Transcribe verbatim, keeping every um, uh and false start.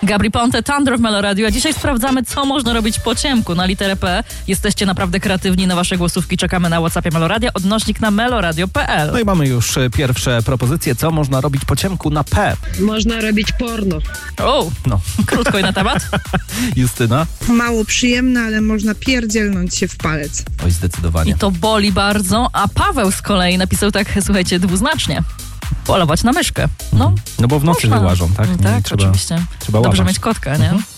Gabry Ponte, Thunder w Melo Radio. A dzisiaj sprawdzamy, co można robić po ciemku. Na literę P jesteście naprawdę kreatywni. Na wasze głosówki czekamy na WhatsAppie Melo Radio. Odnośnik na meloradio kropka p l. No i mamy już pierwsze propozycje, co można robić po ciemku na P. Można robić porno. O, No. krótko i na temat. Justyna? Mało przyjemne, ale można pierdzielnąć się w palec. Oj, zdecydowanie. I to boli bardzo. A Paweł z kolei napisał tak, słuchajcie, dwuznacznie. Polować na myszkę. No, No bo w nocy można. wyłażą, tak? No i Tak, trzeba, oczywiście. Trzeba Dobrze łapać. mieć kotka, nie? Mhm.